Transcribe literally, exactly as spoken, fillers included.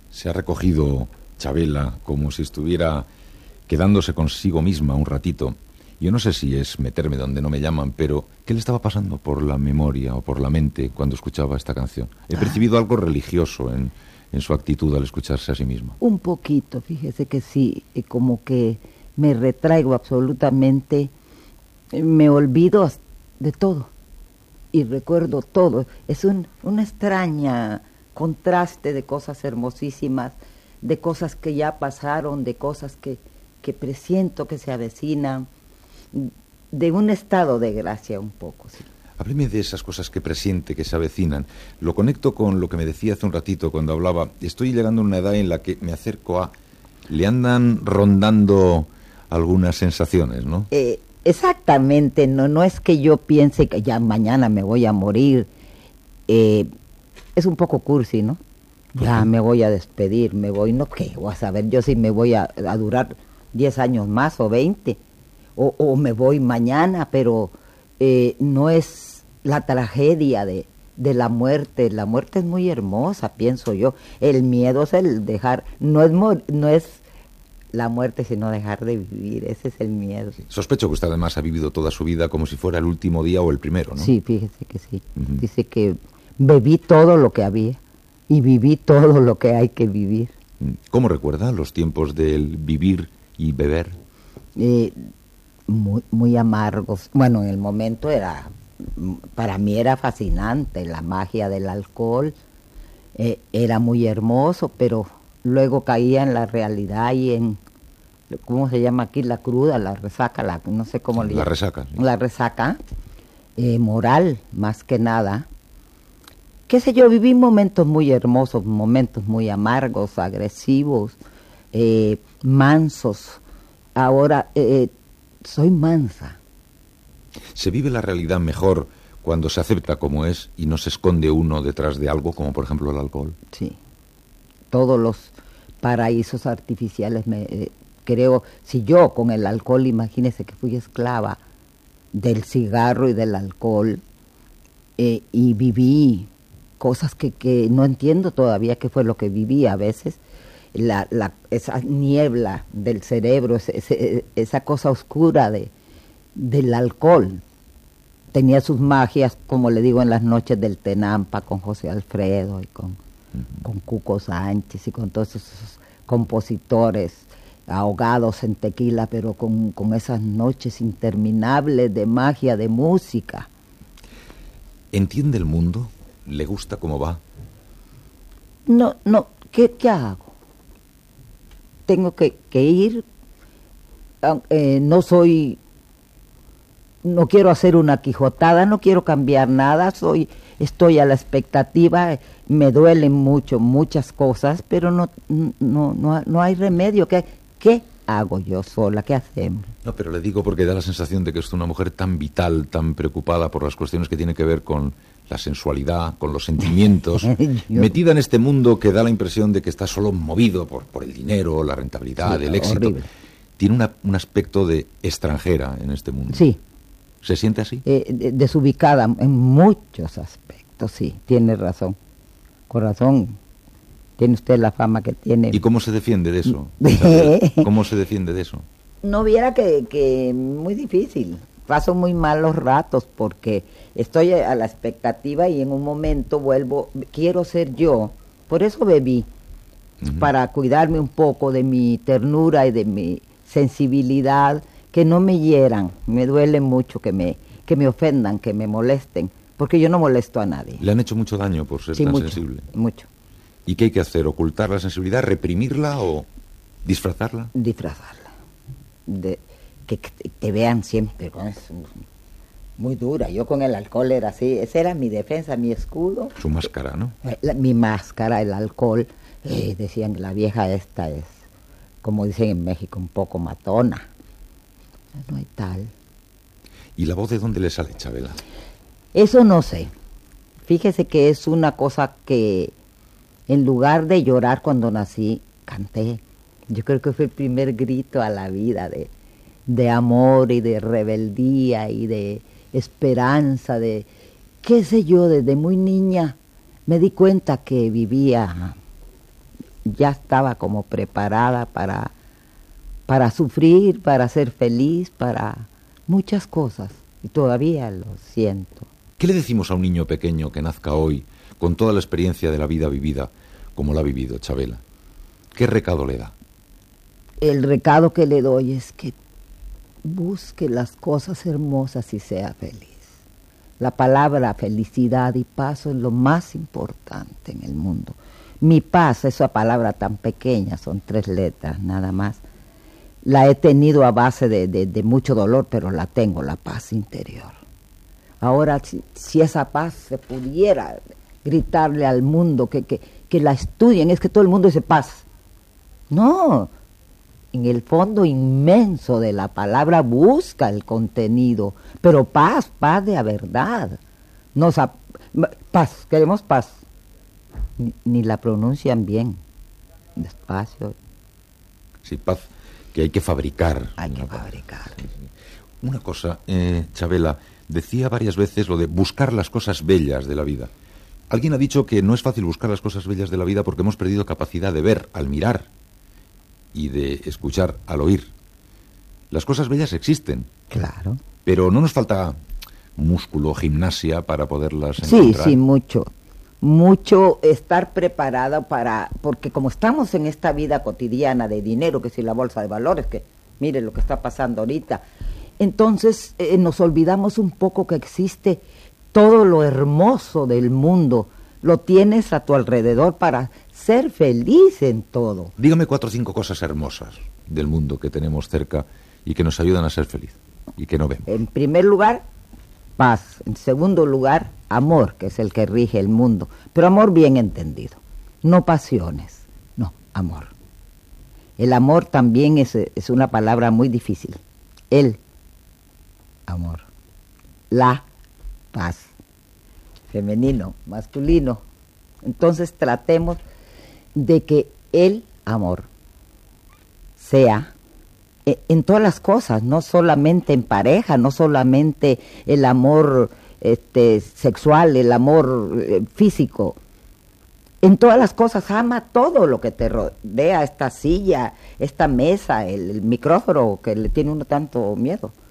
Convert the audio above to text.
Se ha recogido Chabela como si estuviera quedándose consigo misma un ratito. Yo no sé si es meterme donde no me llaman, pero ¿qué le estaba pasando por la memoria o por la mente cuando escuchaba esta canción? He percibido algo religioso en, en su actitud al escucharse a sí misma. Un poquito, fíjese que sí, como que me retraigo absolutamente, me olvido de todo y recuerdo todo. Es un, una extraña contraste de cosas hermosísimas, de cosas que ya pasaron, de cosas que, que presiento que se avecinan, de un estado de gracia un poco, sí. Hábleme de esas cosas que presiente, que se avecinan. Lo conecto con lo que me decía hace un ratito cuando hablaba. Estoy llegando a una edad en la que me acerco a... Le andan rondando algunas sensaciones, ¿no? Eh, exactamente, no, no es que yo piense que ya mañana me voy a morir. Eh, es un poco cursi, ¿no? Ya me voy a despedir, me voy, no, ¿qué? Voy a saber yo si me voy a, a durar diez años más o veinte. O, o me voy mañana, pero eh, no es la tragedia de, de la muerte. La muerte es muy hermosa, pienso yo. El miedo es el dejar, no es, no es la muerte, sino dejar de vivir. Ese es el miedo. Sí. Sospecho que usted además ha vivido toda su vida como si fuera el último día o el primero, ¿no? Sí, fíjese que sí. Uh-huh. Dice que bebí todo lo que había y viví todo lo que hay que vivir. ¿Cómo recuerda los tiempos del vivir y beber? Eh... Muy, muy amargos. Bueno, en el momento era, para mí era fascinante, la magia del alcohol, eh, era muy hermoso, pero luego caía en la realidad y en, ¿cómo se llama aquí? La cruda, la resaca, la, no sé cómo le llaman. La resaca. Sí. La resaca, eh, moral, más que nada. Qué sé yo, viví momentos muy hermosos, momentos muy amargos, agresivos, eh, mansos. Ahora, eh, soy mansa. ¿Se vive la realidad mejor cuando se acepta como es y no se esconde uno detrás de algo, como por ejemplo el alcohol? Sí. Todos los paraísos artificiales, me eh, creo, si yo con el alcohol, imagínese que fui esclava del cigarro y del alcohol, eh, y viví cosas que, que no entiendo todavía qué fue lo que viví a veces. La, la, esa niebla del cerebro, ese, ese, esa cosa oscura de, del alcohol, tenía sus magias, como le digo, en las noches del Tenampa con José Alfredo y con, uh-huh. con Cuco Sánchez y con todos esos compositores ahogados en tequila, pero con, con esas noches interminables de magia, de música. ¿Entiende el mundo? ¿Le gusta cómo va? No, no, ¿qué, qué hago? Tengo que, que ir, eh, no soy, no quiero hacer una quijotada, no quiero cambiar nada, soy, estoy a la expectativa, me duelen mucho, muchas cosas, pero no, no, no, no hay remedio. ¿Qué, qué hago yo sola? ¿Qué hacemos? No, pero le digo porque da la sensación de que es una mujer tan vital, tan preocupada por las cuestiones que tienen que ver con la sensualidad, con los sentimientos, yo... metida en este mundo que da la impresión de que está solo movido por, por el dinero, la rentabilidad, sí, el éxito. Horrible. Tiene una, un aspecto de extranjera en este mundo. Sí. ¿Se siente así? Eh, desubicada en muchos aspectos, sí, tiene razón. Con razón, tiene usted la fama que tiene. ¿Y cómo se defiende de eso? ¿Cómo se defiende de eso? No viera que, que muy difícil. Paso muy malos ratos porque estoy a la expectativa y en un momento vuelvo, quiero ser yo. Por eso bebí, uh-huh. para cuidarme un poco de mi ternura y de mi sensibilidad, que no me hieran. Me duele mucho que me, que me ofendan, que me molesten, porque yo no molesto a nadie. ¿Le han hecho mucho daño por ser sí, tan mucho, sensible? Mucho. ¿Y qué hay que hacer? ¿Ocultar la sensibilidad, reprimirla o disfrazarla? Disfrazarla. De... que te vean siempre con eso, muy dura. Yo con el alcohol era así, esa era mi defensa, mi escudo. Su máscara, ¿no? La, mi máscara, el alcohol. Eh, decían que la vieja esta es, como dicen en México, un poco matona. No hay tal. ¿Y la voz de dónde le sale, Chabela? Eso no sé. Fíjese que es una cosa que, en lugar de llorar cuando nací, canté. Yo creo que fue el primer grito a la vida de... de amor y de rebeldía y de esperanza, de qué sé yo, desde muy niña me di cuenta que vivía ya estaba como preparada para, para sufrir, para ser feliz, para muchas cosas. Y todavía lo siento. ¿Qué le decimos a un niño pequeño que nazca hoy, con toda la experiencia de la vida vivida, como la ha vivido Chabela? ¿Qué recado le da? El recado que le doy es que busque las cosas hermosas y sea feliz. La palabra felicidad y paz es lo más importante en el mundo. Mi paz, esa palabra tan pequeña, son tres letras nada más. La he tenido a base de, de, de mucho dolor, pero la tengo, la paz interior. Ahora, si, si esa paz se pudiera gritarle al mundo que, que, que la estudien, es que todo el mundo dice paz. No, en el fondo inmenso de la palabra busca el contenido, pero paz, paz de a verdad. Nos ap- paz, queremos paz. Ni, ni la pronuncian bien, despacio. Sí, paz, que hay que fabricar. Hay que fabricar. Sí, sí. Una cosa, eh, Chabela, decía varias veces lo de buscar las cosas bellas de la vida. Alguien ha dicho que no es fácil buscar las cosas bellas de la vida porque hemos perdido capacidad de ver al mirar y de escuchar al oír. Las cosas bellas existen. Claro. Pero no nos falta músculo, gimnasia para poderlas Sí, encontrar. sí, mucho. Mucho estar preparado para... Porque como estamos en esta vida cotidiana de dinero, que si la bolsa de valores, que mire lo que está pasando ahorita, entonces eh, nos olvidamos un poco que existe todo lo hermoso del mundo. Lo tienes a tu alrededor para ser feliz en todo. Dígame cuatro o cinco cosas hermosas del mundo que tenemos cerca y que nos ayudan a ser feliz y que no vemos. En primer lugar, paz. En segundo lugar, amor, que es el que rige el mundo. Pero amor bien entendido. No pasiones, no, amor. El amor también es, es una palabra muy difícil. El amor. La paz. Femenino, masculino. Entonces tratemos de que el amor sea en todas las cosas, no solamente en pareja, no solamente el amor este, sexual, el amor eh, físico. En todas las cosas, ama todo lo que te rodea, esta silla, esta mesa, el, el micrófono que le tiene uno tanto miedo.